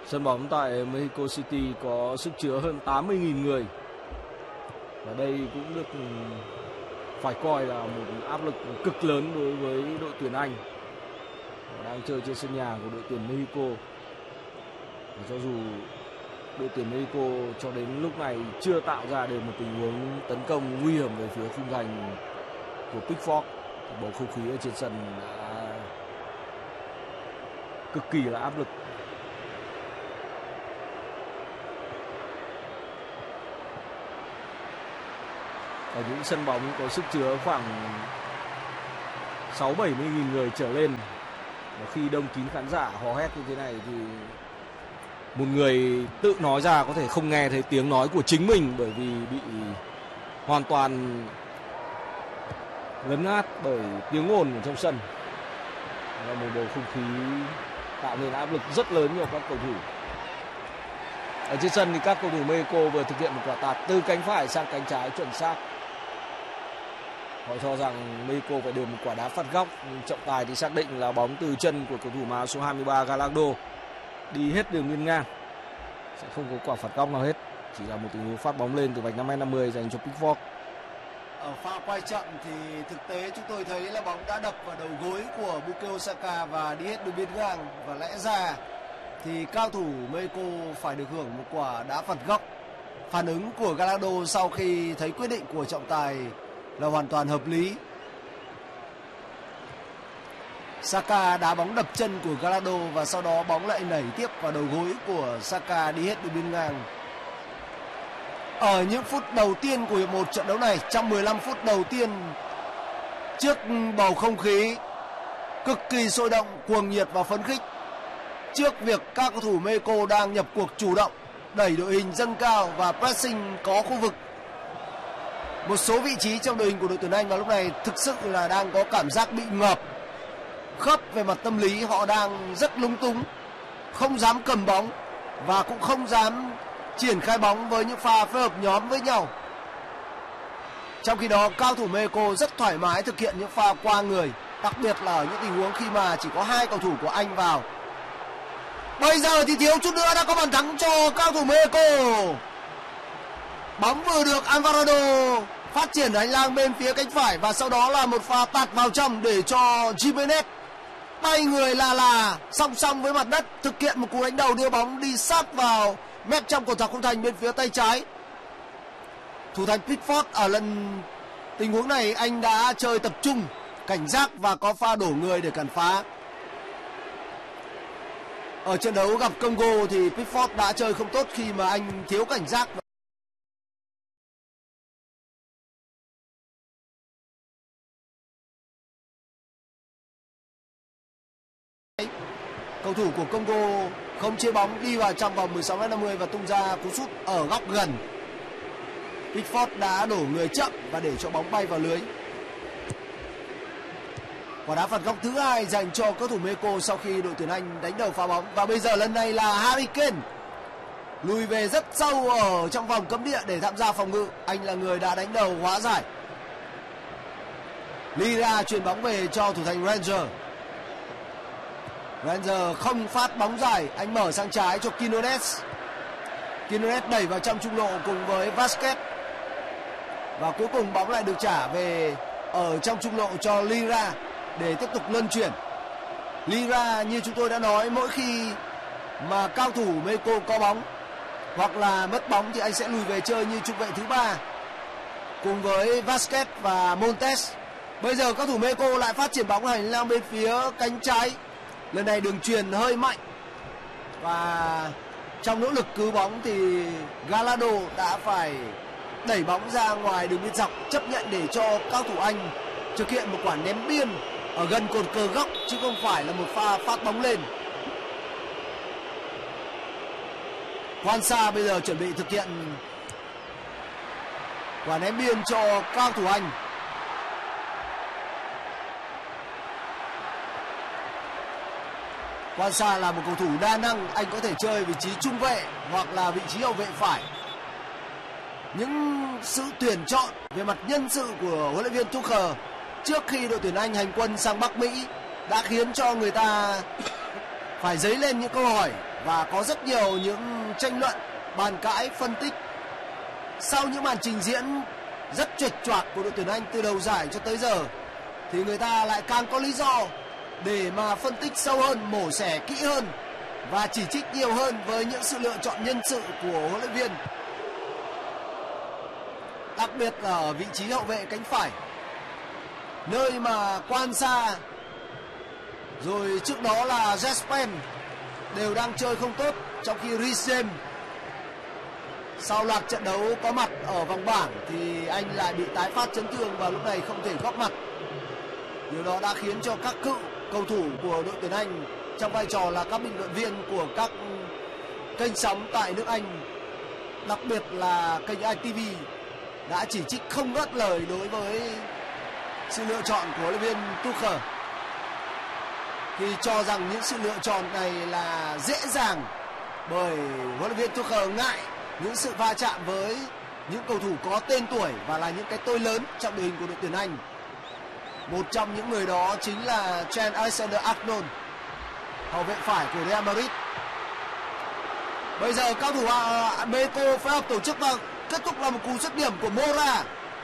Sân bóng tại Mexico City có sức chứa hơn 80.000 người. Và đây cũng được phải coi là một áp lực cực lớn đối với đội tuyển Anh đang chơi trên sân nhà của đội tuyển Mexico. Và cho dù đội tuyển Mexico cho đến lúc này chưa tạo ra được một tình huống tấn công nguy hiểm về phía khung thành của Pickford, bầu không khí ở trên sân đã cực kỳ là áp lực. Ở những sân bóng có sức chứa khoảng 60-70.000 người trở lên, và khi đông kín khán giả hò hét như thế này thì một người tự nói ra có thể không nghe thấy tiếng nói của chính mình, bởi vì bị hoàn toàn lấn át bởi tiếng ồn ở trong sân. Là một bầu không khí tạo nên áp lực rất lớn cho các cầu thủ. Ở trên sân thì các cầu thủ Mexico vừa thực hiện một quả tạt từ cánh phải sang cánh trái chuẩn xác. Họ cho rằng Mexico phải được một quả đá phạt góc, nhưng trọng tài thì xác định là bóng từ chân của cầu thủ má số 23 Gallardo đi hết đường biên ngang, sẽ không có quả phạt góc nào hết, chỉ là một tình huống phát bóng lên từ vạch 52-50 dành cho Pickford. Ở pha quay chậm thì thực tế chúng tôi thấy là bóng đã đập vào đầu gối của Bukayo Saka và đi hết đường biên ngang, và lẽ ra thì cao thủ Mexico phải được hưởng một quả đá phạt góc. Phản ứng của Gallardo sau khi thấy quyết định của trọng tài là hoàn toàn hợp lý. Saka đá bóng đập chân của Gallardo và sau đó bóng lại nảy tiếp vào đầu gối của Saka đi hết đường biên ngang. Ở những phút đầu tiên của hiệp 1 trận đấu này, trong 15 phút đầu tiên, trước bầu không khí cực kỳ sôi động, cuồng nhiệt và phấn khích, trước việc các cầu thủ Mexico đang nhập cuộc chủ động, đẩy đội hình dâng cao và pressing có khu vực, một số vị trí trong đội hình của đội tuyển Anh vào lúc này thực sự là đang có cảm giác bị ngợp. Khớp về mặt tâm lý họ đang rất lúng túng, không dám cầm bóng và cũng không dám triển khai bóng với những pha phối hợp nhóm với nhau. Trong khi đó cao thủ Mexico rất thoải mái thực hiện những pha qua người, đặc biệt là ở những tình huống khi mà chỉ có hai cầu thủ của Anh vào. Bây giờ thì thiếu chút nữa đã có bàn thắng cho cao thủ Mexico. Bóng vừa được Alvarado phát triển hành lang bên phía cánh phải và sau đó là một pha tạt vào trong để cho Giménez tay người là song song với mặt đất thực hiện một cú đánh đầu đưa bóng đi sát vào mép trong cột dọc khung thành bên phía tay trái. Thủ thành Pickford ở lần tình huống này anh đã chơi tập trung, cảnh giác và có pha đổ người để cản phá. Ở trận đấu gặp Congo thì Pickford đã chơi không tốt khi mà anh thiếu cảnh giác. Cầu thủ của Congo không chế bóng đi vào trong vòng 16m50 và tung ra cú sút ở góc gần. Pickford đã đổ người chậm và để cho bóng bay vào lưới. Quả đá phạt góc thứ hai dành cho cầu thủ Mexico sau khi đội tuyển Anh đánh đầu phá bóng. Và bây giờ lần này là Harry Kane lùi về rất sâu ở trong vòng cấm địa để tham gia phòng ngự. Anh là người đã đánh đầu hóa giải. Lira chuyền bóng về cho thủ thành Ranger. Ranger không phát bóng dài, anh mở sang trái cho Quinones. Quinones đẩy vào trong trung lộ cùng với Vasquez. Và cuối cùng bóng lại được trả về ở trong trung lộ cho Lira để tiếp tục luân chuyển. Lira như chúng tôi đã nói, mỗi khi mà cao thủ Mexico có bóng hoặc là mất bóng thì anh sẽ lùi về chơi như trung vệ thứ ba cùng với Vasquez và Montes. Bây giờ cao thủ Mexico lại phát triển bóng hành lang bên phía cánh trái. Lần này đường truyền hơi mạnh và trong nỗ lực cứu bóng thì Gallardo đã phải đẩy bóng ra ngoài đường biên dọc, chấp nhận để cho cao thủ Anh thực hiện một quả ném biên ở gần cột cờ góc chứ không phải là một pha phát bóng lên. Kwanza bây giờ chuẩn bị thực hiện quả ném biên cho cao thủ Anh. Kwanza là một cầu thủ đa năng, anh có thể chơi vị trí trung vệ hoặc là vị trí hậu vệ phải. Những sự tuyển chọn về mặt nhân sự của huấn luyện viên Tuchel trước khi đội tuyển Anh hành quân sang Bắc Mỹ đã khiến cho người ta phải dấy lên những câu hỏi và có rất nhiều những tranh luận, bàn cãi, phân tích sau những màn trình diễn rất chuệch choạc của đội tuyển Anh từ đầu giải cho tới giờ, thì người ta lại càng có lý do để mà phân tích sâu hơn, mổ xẻ kỹ hơn và chỉ trích nhiều hơn với những sự lựa chọn nhân sự của huấn luyện viên, đặc biệt là ở vị trí hậu vệ cánh phải, nơi mà Quan Sa rồi trước đó là Jespen đều đang chơi không tốt, trong khi Reece James sau loạt trận đấu có mặt ở vòng bảng thì anh lại bị tái phát chấn thương và lúc này không thể góp mặt. Điều đó đã khiến cho các cựu cầu thủ của đội tuyển Anh trong vai trò là các bình luận viên của các kênh sóng tại nước Anh, đặc biệt là kênh ITV, đã chỉ trích không ngớt lời đối với sự lựa chọn của huấn luyện viên Tuchel, khi cho rằng những sự lựa chọn này là dễ dàng bởi huấn luyện viên Tuchel ngại những sự va chạm với những cầu thủ có tên tuổi và là những cái tôi lớn trong đội hình của đội tuyển Anh. Một trong những người đó chính là Trent Alexander-Arnold, hậu vệ phải của Real Madrid. Bây giờ cao thủ Mexico phối hợp tổ chức và kết thúc là một cú dứt điểm của Mora.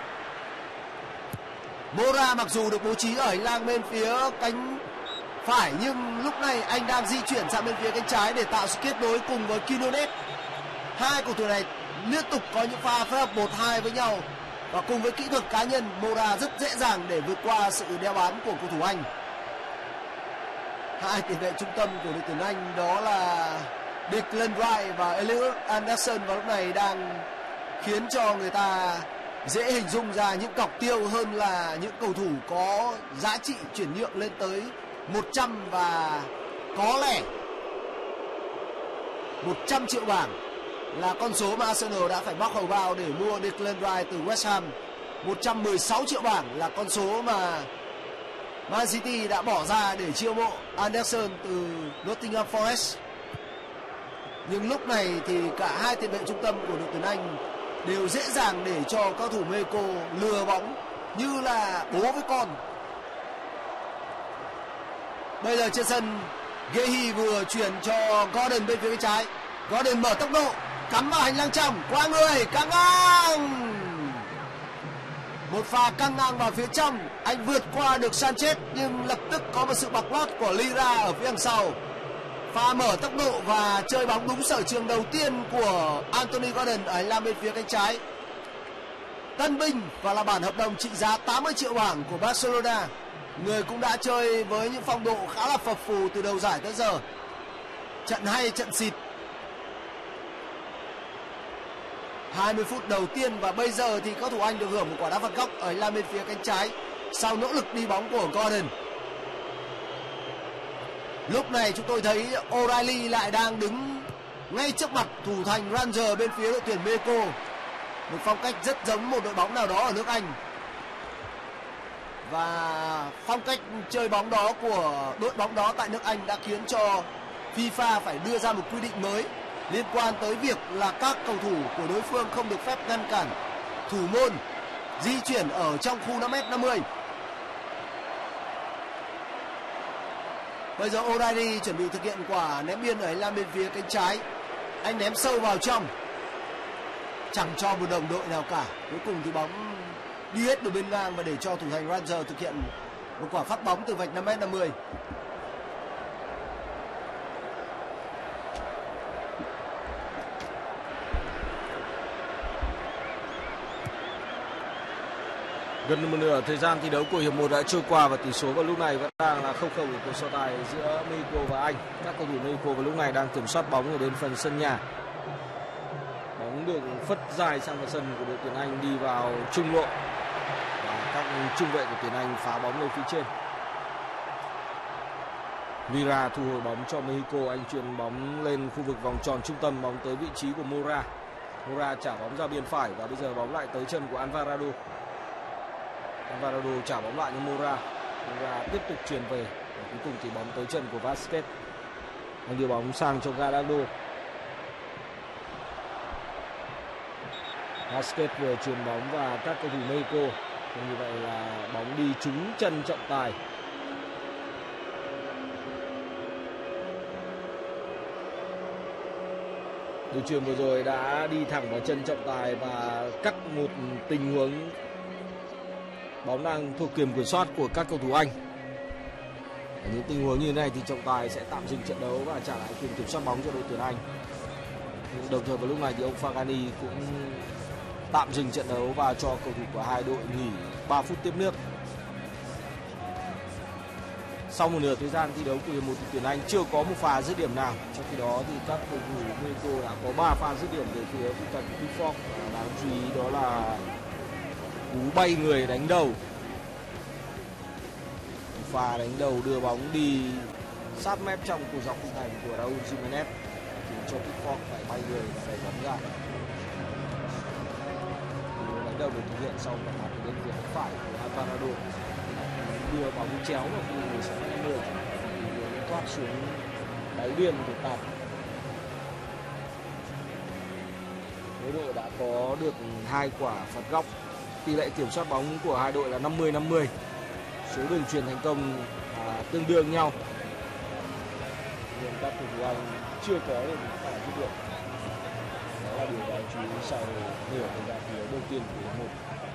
Mora mặc dù được bố trí ở hành lang bên phía cánh phải, nhưng lúc này anh đang di chuyển sang bên phía cánh trái để tạo sự kết nối cùng với Quinones. Hai cầu thủ này liên tục có những pha phối hợp 1-2 với nhau, và cùng với kỹ thuật cá nhân, Mora rất dễ dàng để vượt qua sự đeo bám của cầu thủ Anh. Hai tiền vệ trung tâm của đội tuyển Anh đó là Declan Rice và Elliot Anderson vào lúc này đang khiến cho người ta dễ hình dung ra những cọc tiêu hơn là những cầu thủ có giá trị chuyển nhượng lên tới 100 và có lẽ 100 triệu bảng là con số mà Arsenal đã phải móc hầu bao để mua Declan Rice từ West Ham. 116 triệu bảng là con số mà Man City đã bỏ ra để chiêu mộ Anderson từ Nottingham Forest. Nhưng lúc này thì cả hai tiền vệ trung tâm của đội tuyển Anh đều dễ dàng để cho các thủ Mexico lừa bóng như là bố với con. Bây giờ trên sân, Gehi vừa chuyển cho Gordon bên phía bên trái. Gordon mở tốc độ, cắm vào hành lang trong, qua người, căng ngang. Một pha căng ngang vào phía trong, anh vượt qua được Sanchez nhưng lập tức có một sự bọc lót của Lira ở phía đằng sau. Pha mở tốc độ và chơi bóng đúng sở trường đầu tiên của Anthony Gordon ở hành lang bên phía cánh trái. Tân binh và là bản hợp đồng trị giá 80 triệu bảng của Barcelona. Người cũng đã chơi với những phong độ khá là phập phù từ đầu giải tới giờ. Trận hay, trận xịt. 20 phút đầu tiên và bây giờ thì các thủ Anh được hưởng một quả đá phạt góc ở hành lang bên phía cánh trái sau nỗ lực đi bóng của Gordon. Lúc này chúng tôi thấy O'Reilly lại đang đứng ngay trước mặt thủ thành Ranger bên phía đội tuyển Mexico. Một phong cách rất giống một đội bóng nào đó ở nước Anh. Và phong cách chơi bóng đó của đội bóng đó tại nước Anh đã khiến cho FIFA phải đưa ra một quy định mới liên quan tới việc là các cầu thủ của đối phương không được phép ngăn cản thủ môn di chuyển ở trong khu 5m50. Bây giờ O'Reilly chuẩn bị thực hiện quả ném biên ở hành lang bên phía cánh trái. Anh ném sâu vào trong, chẳng cho một đồng đội nào cả. Cuối cùng thì bóng đi hết đường biên ngang và để cho thủ thành Ranger thực hiện một quả phát bóng từ vạch 5m50. Gần một nửa thời gian thi đấu của hiệp 1 đã trôi qua và tỷ số vào lúc này vẫn đang là 0-0 ở cuộc so tài giữa Mexico và Anh. Các cầu thủ Mexico vào lúc này đang kiểm soát bóng ở bên phần sân nhà. Bóng được phất dài sang phần sân của đội tuyển Anh đi vào trung lộ và các trung vệ của tuyển Anh phá bóng lên phía trên. Vira thu hồi bóng cho Mexico, anh chuyền bóng lên khu vực vòng tròn trung tâm, bóng tới vị trí của Mora. Mora trả bóng ra biên phải và bây giờ bóng lại tới chân của Alvarado. Alvarado trả bóng lại cho Mora. Mora tiếp tục chuyền về và cuối cùng thì bóng tới chân của Vasquez. Anh đưa bóng sang cho Gallardo. Vasquez vừa chuyền bóng và các cầu thủ Mexico. Như vậy là bóng đi trúng chân trọng tài. Đường chuyền vừa rồi đã đi thẳng vào chân trọng tài và cắt một tình huống bóng đang thuộc quyền kiểm soát của các cầu thủ Anh. Ở những tình huống như thế này thì trọng tài sẽ tạm dừng trận đấu và trả lại quyền kiểm soát bóng cho đội tuyển Anh. Nhưng đồng thời vào lúc này thì ông Fagani cũng tạm dừng trận đấu và cho cầu thủ của hai đội nghỉ 3 phút tiếp nước. Sau một nửa thời gian thi đấu của một tuyển Anh chưa có một pha dứt điểm nào. Trong khi đó thì các cầu thủ Mexico đã có 3 pha dứt điểm về phía Victor Pickford. Đáng chú ý đó là cú bay người đánh đầu, pha đánh đầu đưa bóng đi sát mép trong của dọc khung thành của Raúl Jiménez, khiến cho Pickford phải bay người và đẩy bóng ra. Đánh đầu được thực hiện sau một phạt bên phía phải của Alvarado, đưa bóng chéo vào khu 16m, thoát xuống đáy biên của tạt. Mỗi đội đã có được 2 quả phạt góc. Tỷ lệ kiểm soát bóng của hai đội là 50-50. Số đường chuyền thành công tương đương nhau. Nhưng các cầu thủ Anh chưa có được những pha dứt điểm. Đó là điều đáng chú ý sau nửa thời gian thi đấu đầu tiên của hiệp 1.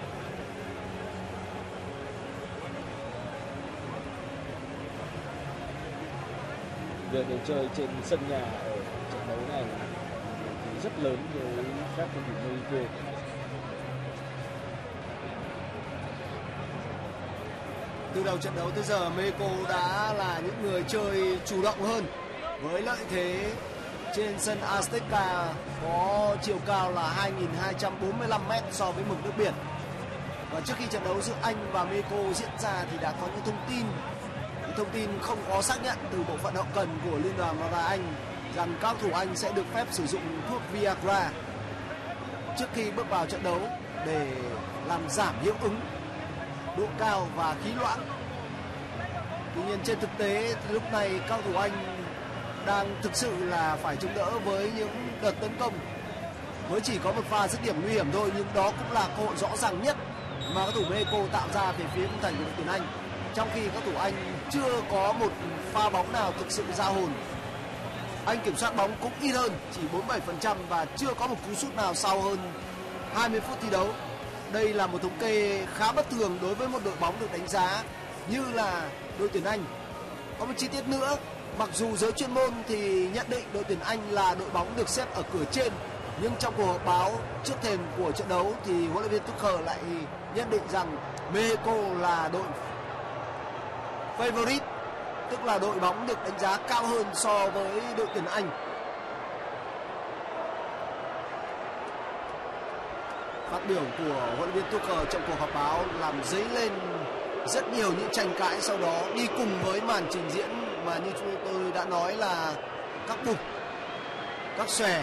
Việc được chơi trên sân nhà ở trận đấu này rất lớn với các cầu thủ Mexico. Từ đầu trận đấu tới giờ, Mexico đã là những người chơi chủ động hơn, với lợi thế trên sân Azteca có chiều cao là 2.245m so với mực nước biển. Và trước khi trận đấu giữa Anh và Mexico diễn ra thì đã có những thông tin không có xác nhận từ bộ phận hậu cần của Liên đoàn bóng đá Anh rằng các cầu thủ Anh sẽ được phép sử dụng thuốc Viagra trước khi bước vào trận đấu để làm giảm hiệu ứng, độ cao và khí loãng. Tuy nhiên trên thực tế thì lúc này các cầu thủ Anh đang thực sự là phải chống đỡ với những đợt tấn công. Mới chỉ có một pha dứt điểm nguy hiểm thôi, nhưng đó cũng là cơ hội rõ ràng nhất mà các thủ Mexico tạo ra về phía khung thành của đội tuyển Anh. Trong khi các thủ Anh chưa có một pha bóng nào thực sự ra hồn. Anh kiểm soát bóng cũng ít hơn, chỉ 47% và chưa có một cú sút nào sau hơn 20 phút thi đấu. Đây là một thống kê khá bất thường đối với một đội bóng được đánh giá như là đội tuyển Anh. Có một chi tiết nữa, mặc dù giới chuyên môn thì nhận định đội tuyển Anh là đội bóng được xếp ở cửa trên, nhưng trong cuộc họp báo trước thềm của trận đấu thì huấn luyện viên Tuchel lại nhận định rằng Mexico là đội favorite, tức là đội bóng được đánh giá cao hơn so với đội tuyển Anh. Phát biểu của huấn luyện viên Tuchel trong cuộc họp báo làm dấy lên rất nhiều những tranh cãi, sau đó đi cùng với màn trình diễn mà như chúng tôi đã nói là các bục, các xòe.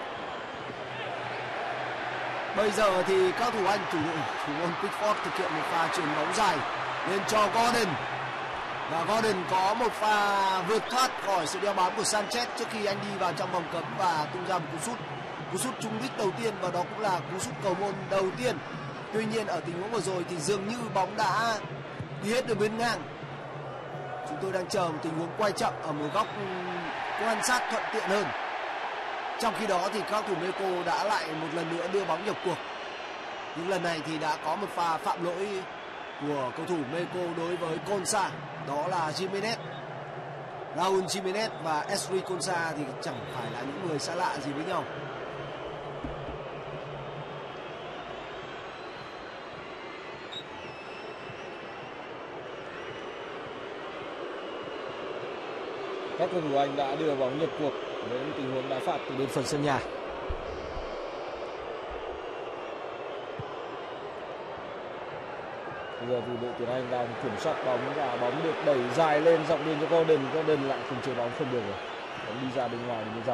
Bây giờ thì các thủ Anh, thủ môn Pickford thực hiện một pha chuyền bóng dài lên cho Gordon. Và Gordon có một pha vượt thoát khỏi sự đeo bám của Sanchez trước khi anh đi vào trong vòng cấm và tung ra một cú sút trúng đích đầu tiên, và đó cũng là cú sút cầu môn đầu tiên. Tuy nhiên ở tình huống vừa rồi thì dường như bóng đã đi hết đường biên ngang. Chúng tôi đang chờ một tình huống quay chậm ở một góc quan sát thuận tiện hơn. Trong khi đó thì các thủ Mexico đã lại một lần nữa đưa bóng nhập cuộc. Nhưng lần này thì đã có một pha phạm lỗi của cầu thủ Mexico đối với Consa, đó là Jiménez. Raúl Jiménez và Ezri Consa thì chẳng phải là những người xa lạ gì với nhau. Các cầu thủ Anh đã đưa bóng nhập cuộc với tình huống đá phạt từ bên phần sân nhà. Bây giờ thì đội tuyển Anh đang kiểm soát bóng và bóng được đẩy dài lên dọc biên cho Gordon lại không chơi bóng không được rồi. Bóng đi ra bên ngoài bên dọc.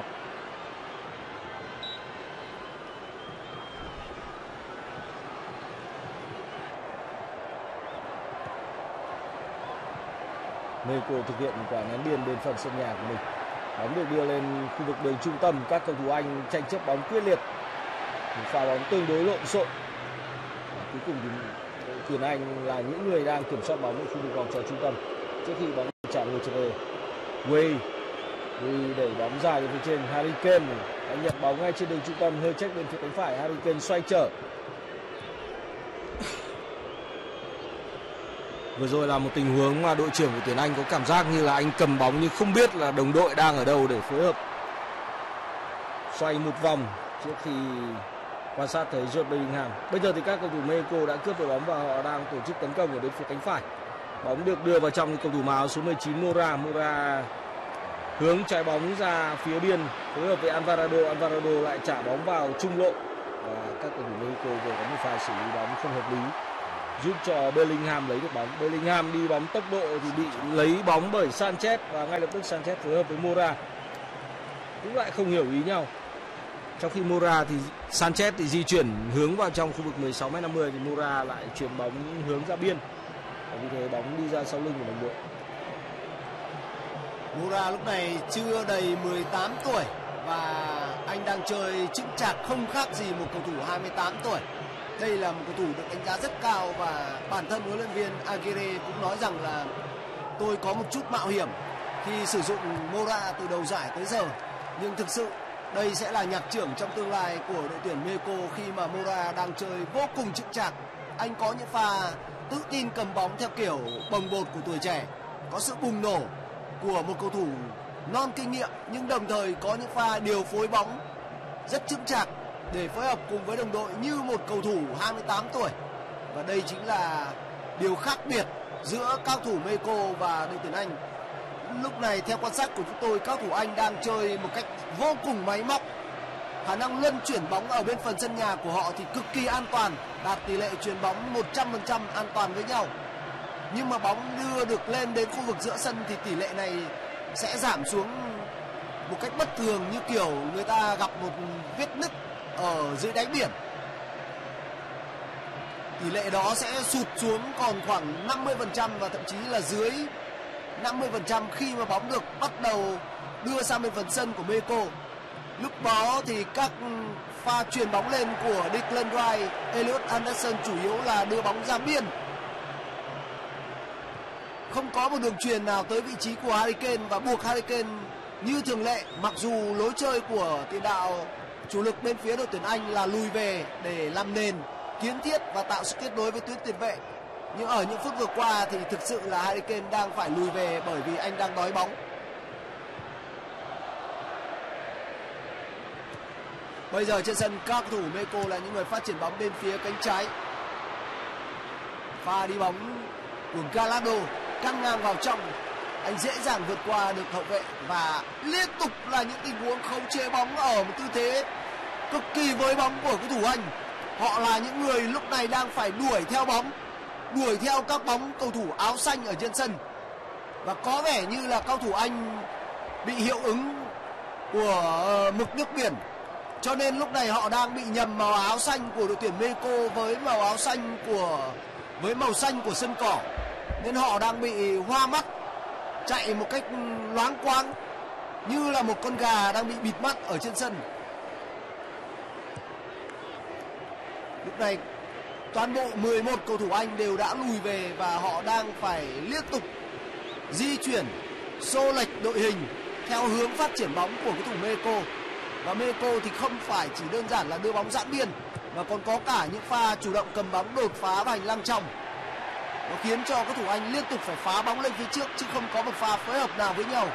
Mexico thực hiện quả ném biên bên phần sân nhà của mình. Bóng được đưa lên khu vực đường trung tâm, các cầu thủ Anh tranh chấp bóng quyết liệt. Một pha bóng tương đối lộn xộn. Cuối cùng thì đội tuyển Anh là những người đang kiểm soát bóng ở khu vực vòng tròn trung tâm. Trước khi bóng trả ngược trở về, Way đẩy bóng dài về phía trên, Harry Kane Anh nhận bóng ngay trên đường trung tâm, hơi check bên phía cánh phải, Harry Kane xoay trở. Vừa rồi là một tình huống mà đội trưởng của tuyển Anh có cảm giác như là anh cầm bóng nhưng không biết là đồng đội đang ở đâu để phối hợp. Xoay một vòng trước khi quan sát thấy Jude Bellingham. Bây giờ thì các cầu thủ Mexico đã cướp được bóng và họ đang tổ chức tấn công ở bên phía cánh phải. Bóng được đưa vào trong cầu thủ mặc áo số 19 Mora. Mora hướng trái bóng ra phía biên phối hợp với Alvarado. Alvarado lại trả bóng vào trung lộ và các cầu thủ Mexico vừa có một pha xử lý bóng không hợp lý giúp cho Bellingham lấy được bóng. Bellingham đi bóng tốc độ thì bị lấy bóng bởi Sanchez và ngay lập tức Sanchez phối hợp với Mora cũng lại không hiểu ý nhau. Trong khi Mora thì Sanchez thì di chuyển hướng vào trong khu vực 16m50 thì Mora lại chuyển bóng hướng ra biên. Và vì thế bóng đi ra sau lưng của đồng đội. Mora lúc này chưa đầy 18 tuổi và anh đang chơi chững chạc không khác gì một cầu thủ 28 tuổi. Đây là một cầu thủ được đánh giá rất cao và bản thân huấn luyện viên Aguirre cũng nói rằng là tôi có một chút mạo hiểm khi sử dụng Mora từ đầu giải tới giờ. Nhưng thực sự đây sẽ là nhạc trưởng trong tương lai của đội tuyển Mexico khi mà Mora đang chơi vô cùng chững chạc. Anh có những pha tự tin cầm bóng theo kiểu bồng bột của tuổi trẻ, có sự bùng nổ của một cầu thủ non kinh nghiệm nhưng đồng thời có những pha điều phối bóng rất chững chạc để phối hợp cùng với đồng đội như một cầu thủ 28 tuổi. Và đây chính là điều khác biệt giữa cao thủ Mexico và đội tuyển Anh. Lúc này theo quan sát của chúng tôi, cao thủ Anh đang chơi một cách vô cùng máy móc. Khả năng luân chuyển bóng ở bên phần sân nhà của họ thì cực kỳ an toàn, đạt tỷ lệ chuyền bóng 100% an toàn với nhau. Nhưng mà bóng đưa được lên đến khu vực giữa sân thì tỷ lệ này sẽ giảm xuống một cách bất thường, như kiểu người ta gặp một vết nứt ở dưới đáy biển. Tỷ lệ đó sẽ sụt xuống còn khoảng 50% và thậm chí là dưới 50% khi mà bóng được bắt đầu đưa sang bên phần sân của Mexico. Lúc đó thì các pha chuyền bóng lên của Declan Rice, Elliot Anderson chủ yếu là đưa bóng ra biên. Không có một đường chuyền nào tới vị trí của Harry Kane và buộc Harry Kane như thường lệ, mặc dù lối chơi của tiền đạo chủ lực bên phía đội tuyển Anh là lùi về để làm nền, kiến thiết và tạo sự kết nối với tuyến tiền vệ. Nhưng ở những phút vừa qua thì thực sự là Harry Kane đang phải lùi về bởi vì anh đang đói bóng. Bây giờ trên sân các cầu thủ Mexico là những người phát triển bóng bên phía cánh trái. Pha đi bóng của Gallardo căng ngang vào trong, anh dễ dàng vượt qua được hậu vệ và liên tục là những tình huống khống chế bóng ở một tư thế cực kỳ với bóng của cầu thủ Anh. Họ là những người lúc này đang phải đuổi theo bóng, đuổi theo các bóng cầu thủ áo xanh ở trên sân. Và có vẻ như là cầu thủ Anh bị hiệu ứng của mực nước biển, cho nên lúc này họ đang bị nhầm màu áo xanh của đội tuyển Mexico với màu xanh của sân cỏ, nên họ đang bị hoa mắt, chạy một cách loáng quáng như là một con gà đang bị bịt mắt ở trên sân. Lúc này toàn bộ 11 cầu thủ Anh đều đã lùi về và họ đang phải liên tục di chuyển xô lệch đội hình theo hướng phát triển bóng của cầu thủ Mexico. Và Mexico thì không phải chỉ đơn giản là đưa bóng giãn biên mà còn có cả những pha chủ động cầm bóng đột phá vào hành lang trong. Nó khiến cho cầu thủ Anh liên tục phải phá bóng lên phía trước chứ không có một pha phối hợp nào với nhau.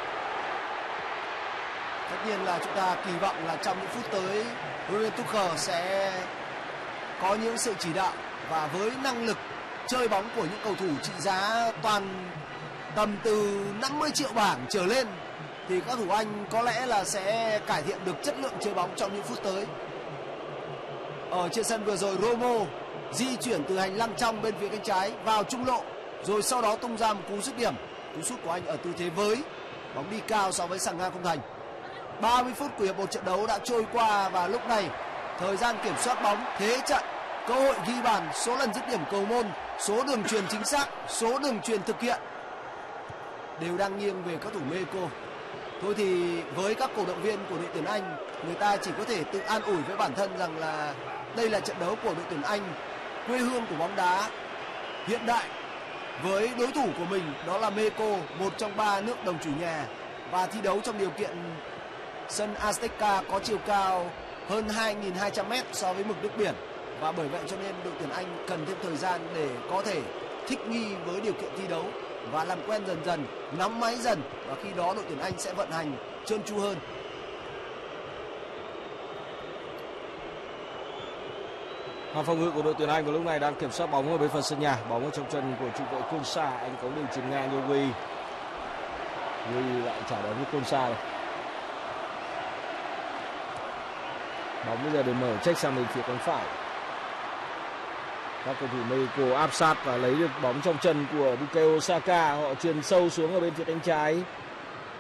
Tất nhiên là chúng ta kỳ vọng là trong những phút tới huấn luyện viên Tuchel sẽ có những sự chỉ đạo và với năng lực chơi bóng của những cầu thủ trị giá toàn tầm từ 50 triệu bảng trở lên thì các thủ Anh có lẽ là sẽ cải thiện được chất lượng chơi bóng trong những phút tới. Ở trên sân vừa rồi, Romo di chuyển từ hành lang trong bên phía cánh trái vào trung lộ, rồi sau đó tung ra một cú dứt điểm. Cú sút của anh ở tư thế với, bóng đi cao so với sàng ngang không thành. 30 phút của hiệp một trận đấu đã trôi qua và lúc này thời gian kiểm soát bóng, thế trận, cơ hội ghi bàn, số lần dứt điểm cầu môn, số đường chuyền chính xác, số đường chuyền thực hiện đều đang nghiêng về các thủ Mexico. Thôi thì với các cổ động viên của đội tuyển Anh, người ta chỉ có thể tự an ủi với bản thân rằng là đây là trận đấu của đội tuyển Anh, quê hương của bóng đá hiện đại, với đối thủ của mình đó là Mexico, một trong 3 nước đồng chủ nhà và thi đấu trong điều kiện Sân Azteca có chiều cao hơn 2.200 m so với mực nước biển, và bởi vậy cho nên đội tuyển Anh cần thêm thời gian để có thể thích nghi với điều kiện thi đấu và làm quen dần dần, nắm máy dần, và khi đó đội tuyển Anh sẽ vận hành trơn tru hơn. Hàng phòng ngự của đội tuyển Anh vào lúc này đang kiểm soát bóng ở bên phần sân nhà. Bóng ở trong chân của trung vệ Konsa, anh có đường chuyền ngang cho Gui lại trả bóng với Konsa này. Bóng bây giờ được mở check sang bên phía cánh phải. Các cầu thủ Mexico áp sát và lấy được bóng trong chân của Bukayo Saka. Họ chuyền sâu xuống ở bên phía cánh trái.